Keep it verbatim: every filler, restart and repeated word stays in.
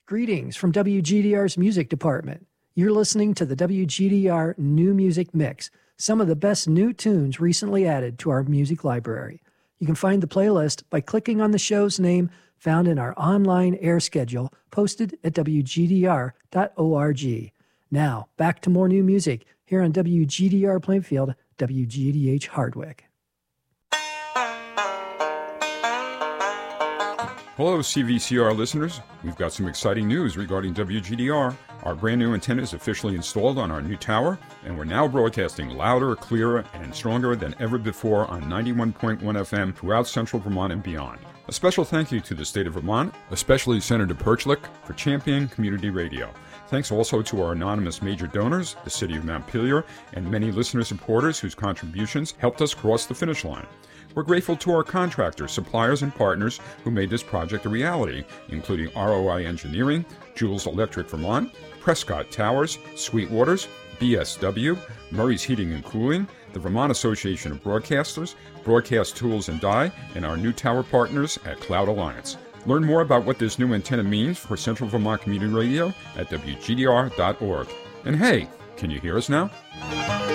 Greetings from W G D R's music department. You're listening to the W G D R New Music Mix, some of the best new tunes recently added to our music library. You can find the playlist by clicking on the show's name found in our online air schedule posted at W G D R dot org. Now, back to more new music here on W G D R Plainfield, W G D H Hardwick. Hello, C V C R listeners. We've got some exciting news regarding W G D R. Our brand new antenna is officially installed on our new tower, and we're now broadcasting louder, clearer, and stronger than ever before on ninety-one point one F M throughout central Vermont and beyond. A special thank you to the state of Vermont, especially Senator Perchlik, for championing community radio. Thanks also to our anonymous major donors, the City of Montpelier, and many listener supporters whose contributions helped us cross the finish line. We're grateful to our contractors, suppliers, and partners who made this project a reality, including R O I Engineering, Jules Electric Vermont, Prescott Towers, Sweetwaters, B S W, Murray's Heating and Cooling, the Vermont Association of Broadcasters, Broadcast Tools and Die, and our new tower partners at Cloud Alliance. Learn more about what this new antenna means for Central Vermont Community Radio at W G D R dot org. And hey, can you hear us now?